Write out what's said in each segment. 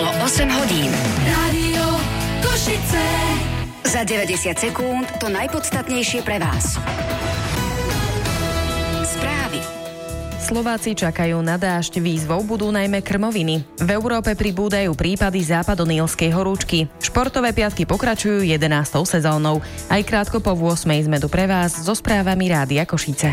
Bolo 8 hodín. Rádio Košice. Za 90 sekúnd to najpodstatnejšie pre vás. Správy. Slováci čakajú na dážď, výzvou budú najmä krmoviny. V Európe pribúdajú prípady západonílskej horúčky. Športové piatky pokračujú 11. sezónou. Aj krátko po 8 sme tu pre vás so správami Rádia Košice.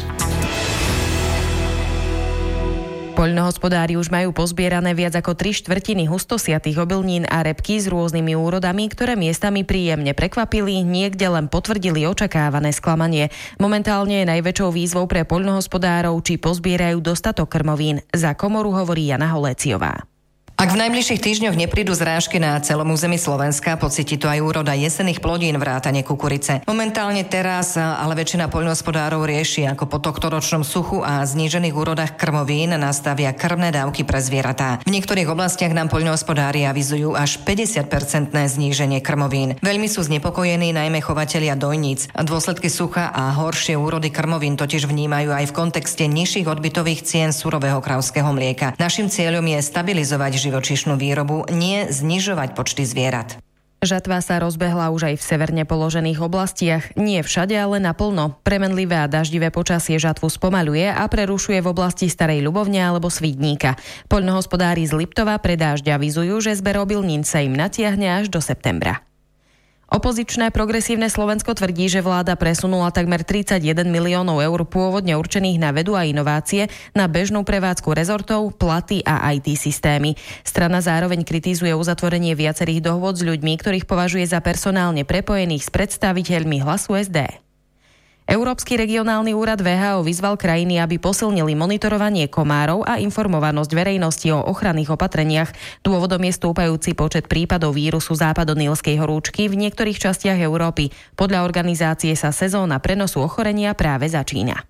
Poľnohospodári už majú pozbierané viac ako 3/4 hustosiatých obilnín a repky s rôznymi úrodami, ktoré miestami príjemne prekvapili, niekde len potvrdili očakávané sklamanie. Momentálne je najväčšou výzvou pre poľnohospodárov, či pozbierajú dostatok krmovín. Za komoru hovorí Jana Holéciová. Ak v najbližších týždňoch neprídu zrážky na celom území Slovenska, pocíti to aj úroda jesenných plodín vrátane kukurice. Momentálne teraz ale väčšina poľnohospodárov rieši, ako po tohtoročnom suchu a znížených úrodách krmovín nastavia krmné dávky pre zvieratá. V niektorých oblastiach nám poľnohospodári avizujú až 50% zníženie krmovín. Veľmi sú znepokojení najmä chovatelia dojníc. Dôsledky sucha a horšie úrody krmovín totiž vnímajú aj v kontexte nižších odbytových cien surového kravského mlieka. Naším cieľom je stabilizovať živočíšnu výrobu, nie znižovať počty zvierat. Žatva sa rozbehla už aj v severne položených oblastiach. Nie všade, ale naplno. Premenlivé a daždivé počasie žatvu spomaľuje a prerušuje v oblasti Starej Ľubovne alebo Svidníka. Poľnohospodári z Liptova pre dážď avizujú, že zber obilnín sa im natiahne až do septembra. Opozičné progresívne Slovensko tvrdí, že vláda presunula takmer 31 miliónov eur pôvodne určených na vedu a inovácie na bežnú prevádzku rezortov, platy a IT systémy. Strana zároveň kritizuje uzatvorenie viacerých dohôd s ľuďmi, ktorých považuje za personálne prepojených s predstaviteľmi Hlasu SD. Európsky regionálny úrad VHO vyzval krajiny, aby posilnili monitorovanie komárov a informovanosť verejnosti o ochranných opatreniach. Dôvodom je stúpajúci počet prípadov vírusu západonílskej horúčky v niektorých častiach Európy. Podľa organizácie sa sezóna prenosu ochorenia práve začína.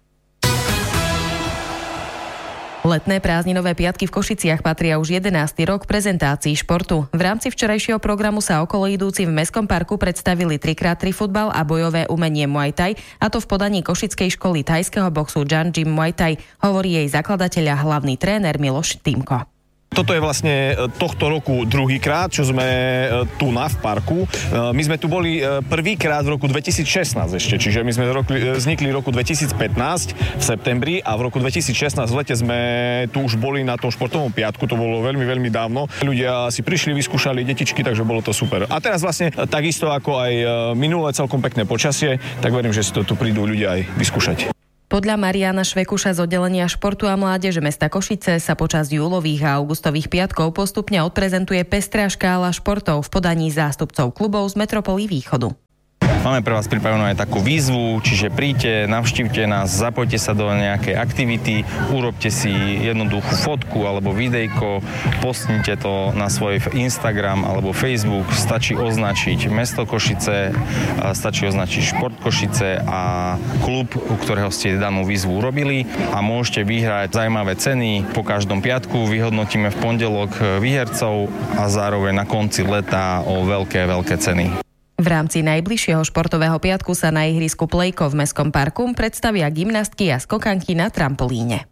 Letné prázdninové piatky v Košiciach patria už 11. rok prezentácií športu. V rámci včerajšieho programu sa okoloidúci v Mestskom parku predstavili 3x3 futbal a bojové umenie Muay Thai, a to v podaní Košickej školy thajského boxu Jan Jim Muay Thai, hovorí jej zakladateľ a hlavný tréner Miloš Týmko. Toto je vlastne tohto roku druhýkrát, čo sme tu v parku. My sme tu boli prvýkrát v roku 2016 ešte, čiže my sme vznikli v roku 2015 v septembri a v roku 2016 v lete sme tu už boli na tom športovom piatku, to bolo veľmi, veľmi dávno. Ľudia si prišli, vyskúšali detičky, takže bolo to super. A teraz vlastne takisto ako aj minulé celkom pekné počasie, tak verím, že si to tu prídu ľudia aj vyskúšať. Podľa Mariána Švekuša z oddelenia športu a mládeže mesta Košice sa počas júlových a augustových piatkov postupne odprezentuje pestrá škála športov v podaní zástupcov klubov z Metropoly Východu. Máme pre vás pripravenú aj takú výzvu, čiže príďte, navštívte nás, zapojte sa do nejakej aktivity, urobte si jednoduchú fotku alebo videjko, postnite to na svoj Instagram alebo Facebook, stačí označiť mesto Košice, stačí označiť Šport Košice a klub, u ktorého ste danú výzvu urobili a môžete vyhrať zaujímavé ceny. Po každom piatku vyhodnotíme v pondelok výhercov a zároveň na konci leta o veľké ceny. V rámci najbližšieho športového piatku sa na ihrisku Plejko v Mestskom parku predstavia gymnastky a skokanky na trampolíne.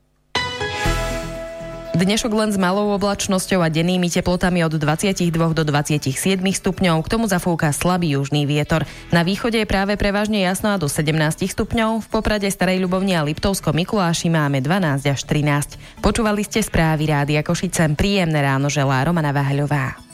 Dnešok len s malou oblačnosťou a dennými teplotami od 22 do 27 stupňov. K tomu zafúka slabý južný vietor. Na východe je práve prevažne jasno a do 17 stupňov. V Poprade, Starej Ľubovni a Liptovskom Mikuláši máme 12 až 13. Počúvali ste správy Rádia Košice. Príjemné ráno želá Romana Váhľová.